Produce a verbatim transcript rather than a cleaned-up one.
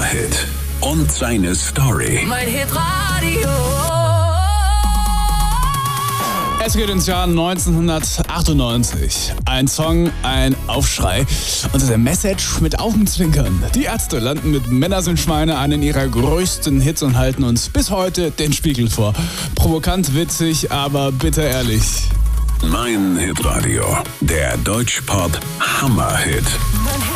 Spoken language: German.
Hammerhit und seine Story. Mein Hitradio. Es geht ins Jahr neunzehnhundertachtundneunzig. Ein Song, ein Aufschrei und der Message mit Augenzwinkern. Die Ärzte landen mit Männer sind Schweine einen ihrer größten Hits und halten uns bis heute den Spiegel vor. Provokant, witzig, aber bitter ehrlich. Mein Hitradio, der Deutschpop Hammerhit. Mein